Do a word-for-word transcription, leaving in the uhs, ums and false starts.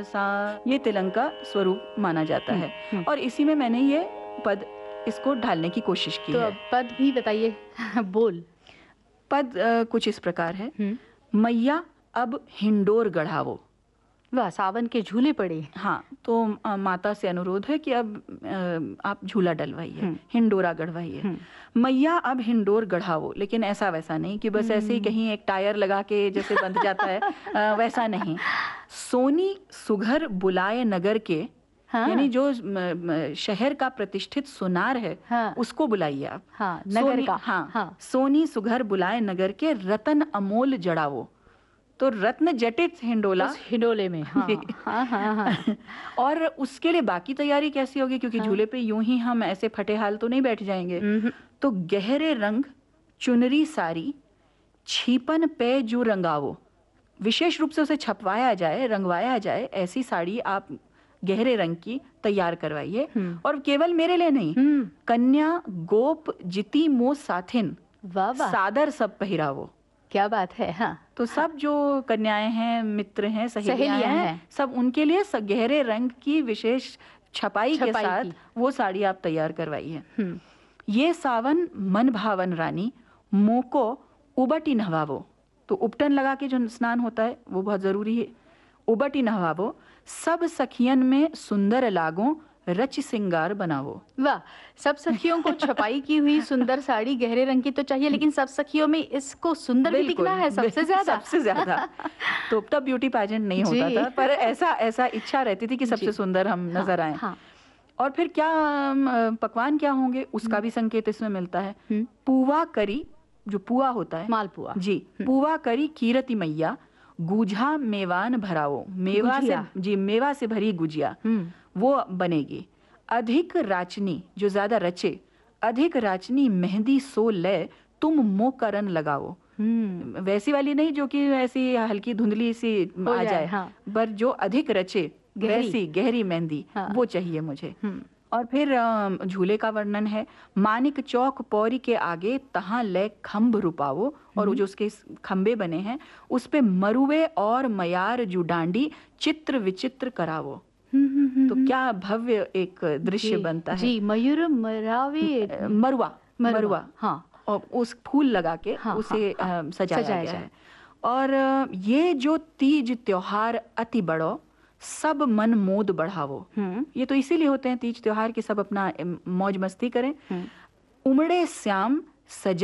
सा, ये तिलंग का स्वरूप माना जाता है। और इसी में मैंने ये पद इसको ढालने की कोशिश की तो है। अब पद भी बताइए। बोल। पद आ, कुछ इस प्रकार है। मैया अब हिंडोर गढ़ावो। वाह, सावन के झूले पड़े। हाँ, तो आ, माता से अनुरोध है कि अब आ, आप झूला डलवाइए, हिंडोरा गढ़वाइए। मैया अब हिंडोर गढ़ावो, लेकिन ऐसा वैसा नहीं कि बस ऐसे ही कहीं एक टायर लगा के जैसे बंध जाता है, आ, वैसा नहीं। सोनी सुघर बुलाए नगर के, हाँ। यानी जो म, म, शहर का प्रतिष्ठित सुनार है, हाँ। उसको बुलाइए आप। हाँ, नगर का। हाँ, हाँ। सोनी सुघर बुलाए नगर के रतन अमोल जड़ावो। तो रत्न जटित हिंडोला हिंडोले में। हाँ, हाँ, हाँ, हाँ। और उसके लिए बाकी तैयारी कैसी होगी, क्योंकि हाँ। झूले पे यूं ही हम ऐसे फटे हाल तो नहीं बैठ जाएंगे। तो गहरे रंग चुनरी सारी छीपन पे जू रंगावो। विशेष रूप से उसे छपवाया जाए, रंगवाया जाए, ऐसी साड़ी आप गहरे रंग की तैयार करवाइए। और केवल मेरे लिए नहीं, कन्या गोप जिती मो साथिन सादर सब पहिरावो। क्या बात है। हाँ। तो सब जो कन्याएं हैं, मित्र हैं, सहेलियां हैं, हैं, सब उनके लिए गहरे रंग की विशेष छपाई, छपाई के साथ वो साड़ी आप तैयार करवाइए। ये सावन मन भावन रानी मोको उबटी नहवावो। तो उपटन लगा के जो स्नान होता है वो बहुत जरूरी है। उबटी नहवावो, सब सखियन में सुंदर लागो, रच सिंगार बनावो। वाह, सब सखियों को छपाई की हुई सुंदर साड़ी गहरे रंग की तो चाहिए, लेकिन सब सखियों में इसको सुंदर भी दिखना है सबसे ज्यादा। सबसे ज्यादा। तो तब ब्यूटी पेजेंट नहीं होता था, पर ऐसा ऐसा इच्छा रहती थी कि सबसे सुंदर हम नजर आए। हाँ। और फिर क्या पकवान क्या होंगे उसका भी संकेत इसमें मिलता है। पुआ करी, जो पुआ होता है, मालपुआ जी, पुआ करी कीरति मैया, गुझा मेवान भराओ। मेवा से, जी, मेवा से भरी गुजिया वो बनेगी। अधिक राचनी, जो ज्यादा रचे, अधिक राचनी मेहंदी सो ले तुम मो करन लगाओ। वैसी वाली नहीं जो कि ऐसी हल्की धुंधली सी आ जाए, हाँ। पर जो अधिक रचे, वैसी गहरी मेहंदी, हाँ। वो चाहिए मुझे। और फिर झूले का वर्णन है। मानिक चौक पौरी के आगे तहां ले खम्भ रुपावो। और जो उसके खम्बे बने हैं उस पे मरुए और मयार जू डांडी चित्र विचित्र करावो। तो क्या भव्य एक दृश्य बनता है। जी, मयूर मरावे मरुआ मरुआ, हाँ। और उस फूल लगा के हाँ, उसे हाँ, हाँ, सजाया, सजाया गया है। और ये जो तीज त्योहार अति बड़ो, सब मन मोद बढ़ावो। ये तो इसीलिए होते हैं तीज त्योहार कि सब अपना मौज मस्ती करें। उमड़े श्याम सजा